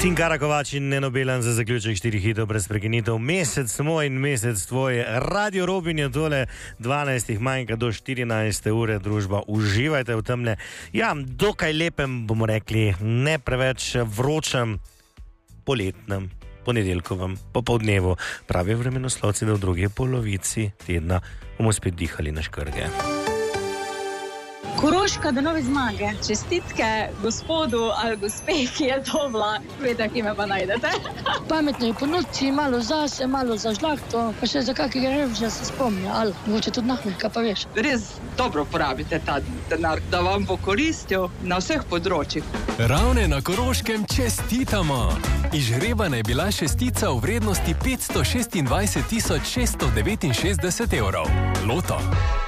Tinkara Kovač in Neno Belan za zaključek 4 hitov brez prekinitev. Mesec moj in mesec tvoj. Radio Robin je tole 12 manjka do 14 ure, družba. Uživajte v temle. Ja, dokaj lepem, bomo rekli, ne preveč vročem poletnem ponedeljkovem popoldnevu. Pravijo vremenoslovci, da v drugi polovici tedna bomo spet dihali na škrge. Koroška do nove zmage. Čestitke gospodu ali gospe, ki je to bila. Vete, ki me pa najdete. Pametno je ponudci, malo zase, malo za žlahto, pa še za kakega revža se spomni, ali mogoče tudi nahmeka, pa veš. Res dobro porabite ta denar, da vam bo koristil na vseh področjih. Ravne na Koroškem čestitamo! Izžrebana je bila šestica v vrednosti 526 669 evrov. Loto.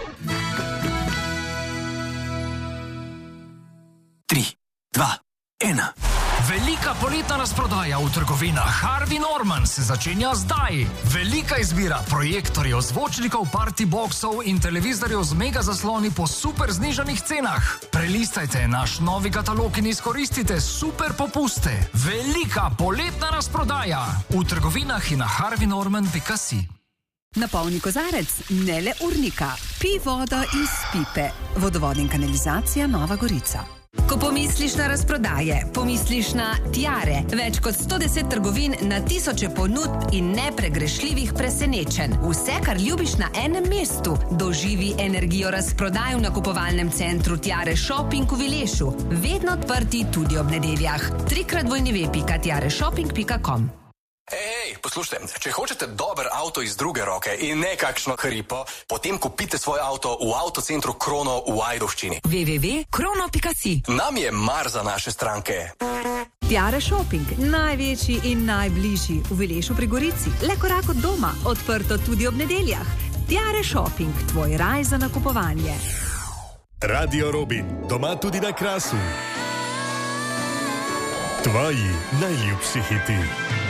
3, 2, 1. Velika poletna razprodaja v trgovinah Harvey Norman se začenja zdaj. Velika izbira projektorjev, zvočnikov, party boxov in televizorjev z mega zasloni po super znižanih cenah. Prelistajte naš novi katalog in izkoristite super popuste. Velika poletna razprodaja v trgovinah in na harveynorman.si. Napolni kozarec, ne le urnika. Pij vodo iz pipe. Vodovod in kanalizacija Nova Gorica. Ko pomisliš na razprodaje, pomisliš na Tiare. Več kot 110 trgovin na tisoče ponudb in nepregrešljivih presenečenj. Vse, kar ljubiš na enem mestu. Doživi energijo razprodaj v nakupovalnem centru Tiare Shopping v Vilešu. Vedno odprti tudi ob nedeljah. 3x2.tiareshopping.com. Ej, poslušajte, če hočete dober avto iz druge roke in ne kakšno hripo, potem kupite svoj avto v avtocentru Krono v Ajdovščini. www.krono.si. Nam je mar za naše stranke. Tiare Shopping, največji in najbližji v Vilešu pri Gorici. Le korak od doma, odprto tudi ob nedeljah. Tiare Shopping, tvoj raj za nakupovanje. Radio Robin, doma tudi na Krasu. Tvoji najljubši hiti.